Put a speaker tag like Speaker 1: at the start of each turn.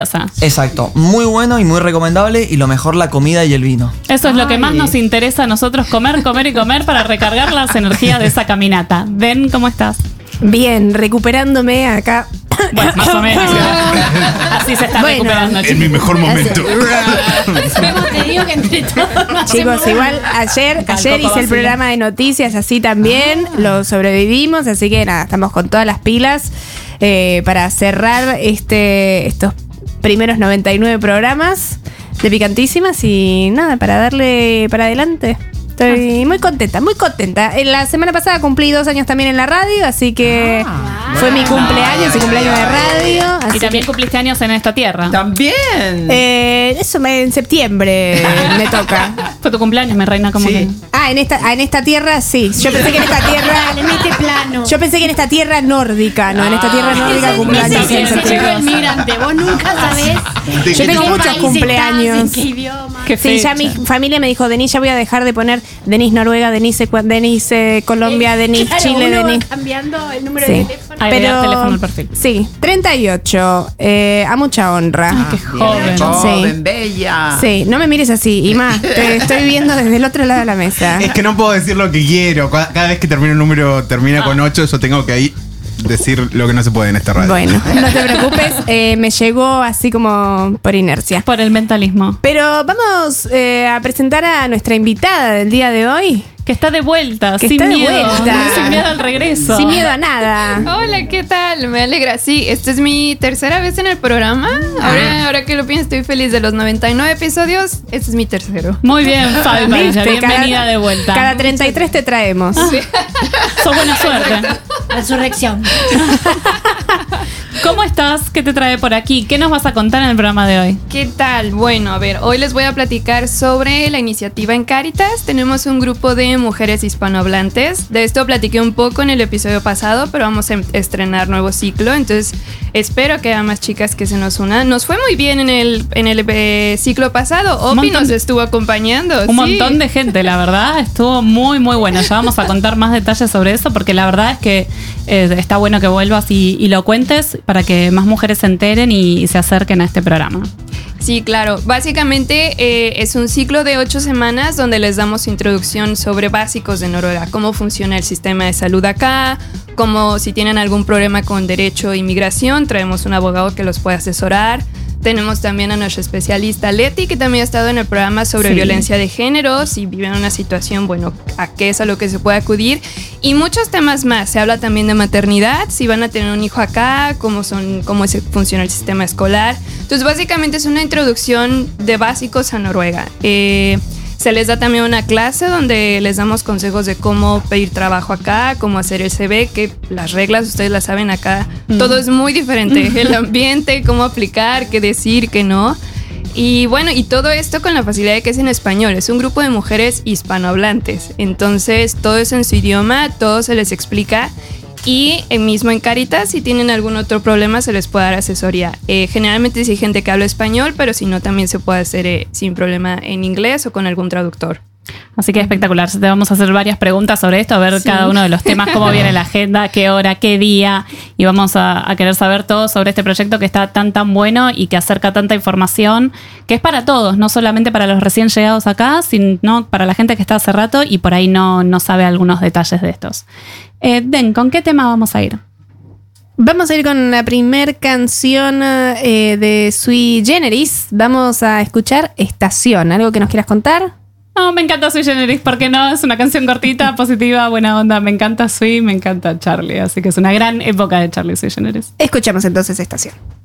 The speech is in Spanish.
Speaker 1: Exacto, muy bueno y muy recomendable, y lo mejor, la comida y el vino.
Speaker 2: Eso es lo que más nos interesa a nosotros, comer, comer y comer para recargar las energías de esa caminata. Ben, ¿cómo estás?
Speaker 3: Bien, recuperándome acá.
Speaker 2: Bueno, más o menos. Así se está recuperando,
Speaker 4: en mi mejor momento.
Speaker 5: Te digo que entre todos
Speaker 3: chicos, igual ayer hice el programa de noticias así también, lo sobrevivimos, así que nada, estamos con todas las pilas para cerrar estos primeros 99 programas de Picantísimas y nada, para darle para adelante. Estoy muy contenta, muy contenta. La semana pasada cumplí 2 años también en la radio, así que fue mi cumpleaños y cumpleaños de radio.
Speaker 2: Y también cumpliste años en esta tierra.
Speaker 1: También.
Speaker 3: Eso en septiembre me toca.
Speaker 2: Fue tu cumpleaños, mi reina, como que.
Speaker 3: En esta tierra sí. Yo pensé que en esta tierra.
Speaker 5: en este plano.
Speaker 3: Yo pensé que en esta tierra nórdica, ¿no? En esta tierra nórdica cumpleaños en septiembre.
Speaker 5: Migrante, vos nunca sabés.
Speaker 3: Yo tengo muchos cumpleaños.
Speaker 5: ¿En qué idioma?
Speaker 3: Sí, ya mi familia me dijo, Denise, ya voy a dejar de poner Denise Noruega, Denise Colombia, Denise
Speaker 5: claro,
Speaker 3: Chile,
Speaker 5: uno va
Speaker 3: Denise.
Speaker 5: cambiando el número de teléfono.
Speaker 2: Agregar teléfono al perfil.
Speaker 3: Sí, 38. A mucha honra.
Speaker 2: Qué joven.
Speaker 1: Joven, bella.
Speaker 3: Sí, no me mires así, Ima. Te estoy viendo desde el otro lado de la mesa.
Speaker 4: Es que no puedo decir lo que quiero. Cada vez que termino un número termina con 8, yo tengo que ahí decir lo que no se puede en esta radio.
Speaker 3: Bueno, no te preocupes, me llegó así como por inercia.
Speaker 2: Por el mentalismo.
Speaker 3: Pero vamos a presentar a nuestra invitada del día de hoy.
Speaker 2: Que está de vuelta,
Speaker 3: Que
Speaker 2: sin
Speaker 3: está de
Speaker 2: miedo.
Speaker 3: vuelta.
Speaker 2: Sin miedo al regreso.
Speaker 3: Sin miedo a nada.
Speaker 6: Hola, ¿qué tal? Me alegra. Sí, esta es mi tercera vez en el programa. Ahora que lo pienso, estoy feliz de los 99 episodios. Este es mi tercero.
Speaker 2: Muy bien, Fabi.
Speaker 3: ¿Viste?
Speaker 2: Bienvenida de vuelta.
Speaker 3: Cada 33 te traemos.
Speaker 2: Sos buena suerte.
Speaker 5: Resurrección.
Speaker 2: ¿Cómo estás? ¿Qué te trae por aquí? ¿Qué nos vas a contar en el programa de hoy?
Speaker 6: ¿Qué tal? Bueno, a ver, hoy les voy a platicar sobre la iniciativa en Cáritas. Tenemos un grupo de mujeres hispanohablantes. De esto platiqué un poco en el episodio pasado, pero vamos a estrenar nuevo ciclo. Entonces, espero que haya más chicas que se nos unan. Nos fue muy bien en el ciclo pasado. Opi nos estuvo acompañando.
Speaker 2: Un montón de gente, la verdad. Estuvo muy, muy bueno. Ya vamos a contar más detalles sobre eso, porque la verdad es que está bueno que vuelvas y lo cuentes para que más mujeres se enteren y se acerquen a este programa.
Speaker 6: Sí, claro. Básicamente es un ciclo de 8 semanas donde les damos introducción sobre básicos de Noruega, cómo funciona el sistema de salud acá, cómo si tienen algún problema con derecho e inmigración, traemos un abogado que los puede asesorar. Tenemos también a nuestra especialista Leti, que también ha estado en el programa sobre violencia de género, si viven una situación, bueno, a qué es a lo que se puede acudir. Y muchos temas más. Se habla también de maternidad, si van a tener un hijo acá, cómo funciona el sistema escolar. Entonces, básicamente es una introducción de básicos a Noruega. Se les da también una clase donde les damos consejos de cómo pedir trabajo acá, cómo hacer el CV, que las reglas ustedes las saben acá. Todo es muy diferente. El ambiente, cómo aplicar, qué decir, qué no. Y bueno, y todo esto con la facilidad de que es en español. Es un grupo de mujeres hispanohablantes. Entonces, todo es en su idioma, todo se les explica. Y mismo en Cáritas, si tienen algún otro problema, se les puede dar asesoría. Generalmente sí hay gente que habla español, pero si no, también se puede hacer sin problema en inglés o con algún traductor.
Speaker 2: Así que espectacular. Te vamos a hacer varias preguntas sobre esto, a ver cada uno de los temas, cómo viene la agenda, qué hora, qué día. Y vamos a querer saber todo sobre este proyecto que está tan bueno y que acerca tanta información, que es para todos, no solamente para los recién llegados acá, sino para la gente que está hace rato y por ahí no sabe algunos detalles de estos. Den, ¿con qué tema vamos a ir?
Speaker 3: Vamos a ir con la primer canción de Sui Generis. Vamos a escuchar Estación. ¿Algo que nos quieras contar?
Speaker 2: No, me encanta Sui Generis, porque no, es una canción cortita, positiva, buena onda. Me encanta Sui, me encanta Charlie, así que es una gran época de Charlie Sui Generis.
Speaker 3: Escuchamos entonces Estación.